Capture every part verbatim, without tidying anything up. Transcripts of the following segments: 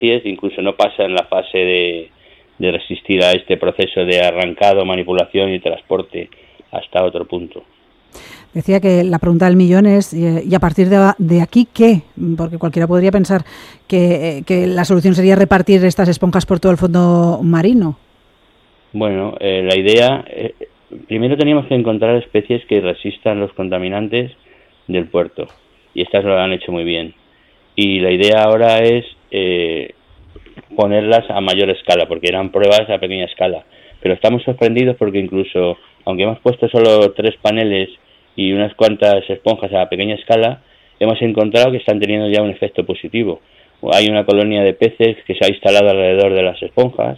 incluso no pasa en la fase de, de resistir a este proceso de arrancado, manipulación y transporte hasta otro punto. Decía que la pregunta del millón es, ¿y a partir de, de aquí qué? Porque cualquiera podría pensar que, que la solución sería repartir estas esponjas por todo el fondo marino. Bueno, eh, la idea, eh, primero teníamos que encontrar especies que resistan los contaminantes del puerto, y estas lo han hecho muy bien. Y la idea ahora es eh, ponerlas a mayor escala, porque eran pruebas a pequeña escala. Pero estamos sorprendidos porque incluso, aunque hemos puesto solo tres paneles y unas cuantas esponjas a pequeña escala, hemos encontrado que están teniendo ya un efecto positivo. Hay una colonia de peces que se ha instalado alrededor de las esponjas,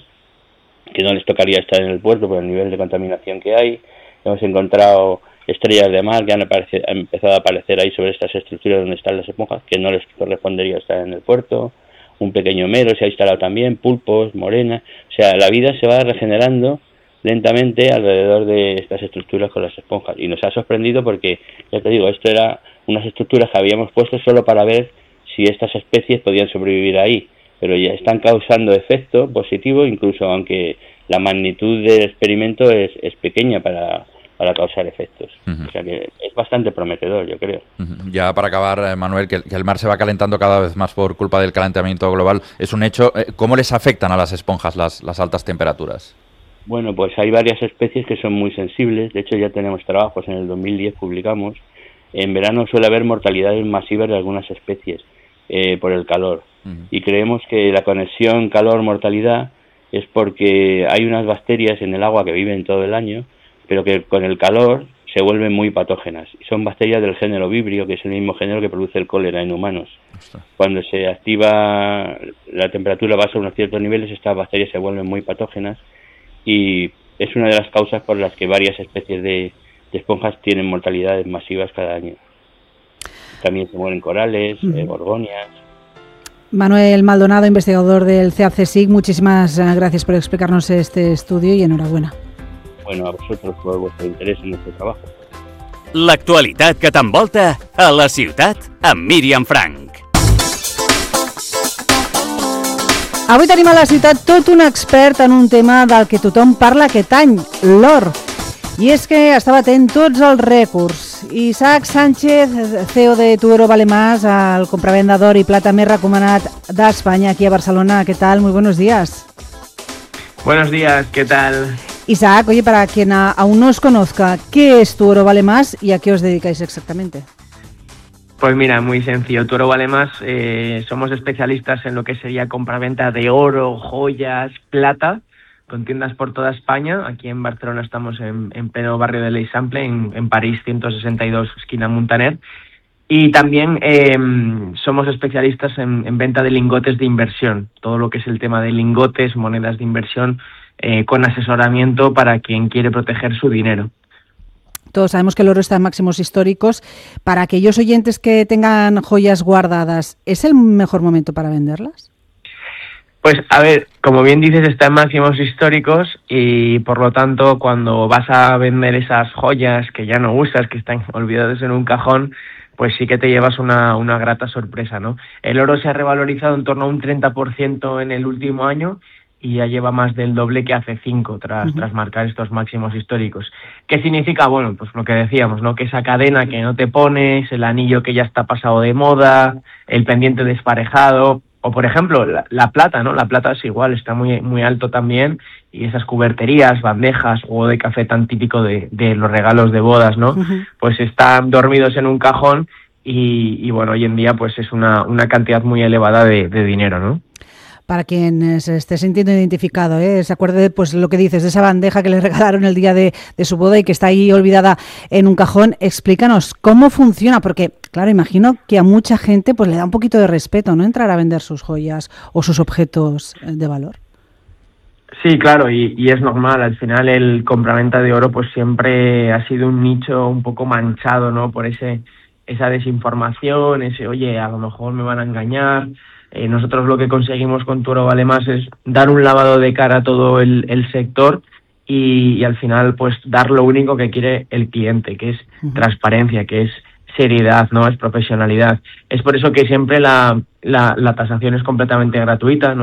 que no les tocaría estar en el puerto por el nivel de contaminación que hay. Hemos encontrado estrellas de mar que han, aparecido, han empezado a aparecer ahí sobre estas estructuras donde están las esponjas, que no les correspondería estar en el puerto. Un pequeño mero se ha instalado también, pulpos, morenas. O sea, la vida se va regenerando lentamente alrededor de estas estructuras con las esponjas, y nos ha sorprendido porque, ya te digo, esto era unas estructuras que habíamos puesto solo para ver si estas especies podían sobrevivir ahí, pero ya están causando efecto positivo, incluso aunque la magnitud del experimento es, es pequeña para, para causar efectos. Uh-huh. O sea que es bastante prometedor, yo creo. Uh-huh. Ya para acabar, Manuel, que, que el mar se va calentando cada vez más por culpa del calentamiento global, es un hecho. ¿Cómo les afectan a las esponjas las, las altas temperaturas? Bueno, pues hay varias especies que son muy sensibles. De hecho, ya tenemos trabajos, en el dos mil diez publicamos. En verano suele haber mortalidades masivas de algunas especies eh, por el calor. Uh-huh. Y creemos que la conexión calor-mortalidad es porque hay unas bacterias en el agua que viven todo el año, pero que con el calor se vuelven muy patógenas. Y son bacterias del género Vibrio, que es el mismo género que produce el cólera en humanos. Ostras. Cuando se activa, la temperatura baja a unos ciertos niveles, estas bacterias se vuelven muy patógenas, y es una de las causas por las que varias especies de, de esponjas tienen mortalidades masivas cada año. También se mueren corales, uh-huh. eh, gorgonias. Manuel Maldonado, investigador del C A C S I C, muchísimas gracias por explicarnos este estudio y enhorabuena. Bueno, a vosotros por vuestro interés en nuestro trabajo. L'actualitat que t'envolta a la ciutat amb Míriam Frank. Avui tenim a la ciutat tot un expert en un tema del que tothom parla aquest any, l'or. I és que està batent tots els rècords. Isaac Sánchez, C E O de Tu Oro Vale Más, el compravenda d'or i plata més recomanat d'Espanya aquí a Barcelona. ¿Qué tal? Muy buenos días. Buenos días, ¿qué tal? Isaac, oye, para quien aún no os conozca, ¿qué es Tu Oro Vale Más y a qué os dedicáis exactamente? Pues mira, muy sencillo. Tu Oro Vale Más, eh, somos especialistas en lo que sería compraventa de oro, joyas, plata, con tiendas por toda España. Aquí en Barcelona estamos en, en pleno barrio de l'Eixample, en, en París ciento sesenta y dos, esquina Muntaner. Y también eh, somos especialistas en, en venta de lingotes de inversión, todo lo que es el tema de lingotes, monedas de inversión, eh, con asesoramiento para quien quiere proteger su dinero. Todos sabemos que el oro está en máximos históricos. Para aquellos oyentes que tengan joyas guardadas, ¿es el mejor momento para venderlas? Pues a ver, como bien dices, está en máximos históricos y por lo tanto cuando vas a vender esas joyas que ya no usas, que están olvidadas en un cajón, pues sí que te llevas una, una grata sorpresa, ¿no? El oro se ha revalorizado en torno a un treinta por ciento en el último año y ya lleva más del doble que hace cinco tras, uh-huh. tras marcar estos máximos históricos. ¿Qué significa? Bueno, pues lo que decíamos, ¿no? Que esa cadena que no te pones, el anillo que ya está pasado de moda, el pendiente desparejado, o por ejemplo la, la plata, ¿no? La plata es igual, está muy muy alto también, y esas cuberterías, bandejas, jugo de café tan típico de, de los regalos de bodas, ¿no? Uh-huh. Pues están dormidos en un cajón y, y bueno, hoy en día pues es una, una cantidad muy elevada de, de dinero, ¿no? Para quien se esté sintiendo identificado, ¿eh? Se acuerde pues lo que dices de esa bandeja que le regalaron el día de, de su boda y que está ahí olvidada en un cajón. Explícanos cómo funciona, porque claro, imagino que a mucha gente pues le da un poquito de respeto, ¿no? Entrar a vender sus joyas o sus objetos de valor. Sí, claro, y, y es normal. Al final el compraventa de oro pues siempre ha sido un nicho un poco manchado, ¿no? Por ese esa desinformación, ese, oye, a lo mejor me van a engañar. Eh, nosotros lo que conseguimos con Tu Oro Vale Más es dar un lavado de cara a todo el, el sector y, y al final pues dar lo único que quiere el cliente, que es uh-huh. transparencia, que es seriedad, ¿no? Es profesionalidad. Es por eso que siempre la, la, la tasación es completamente gratuita, ¿no?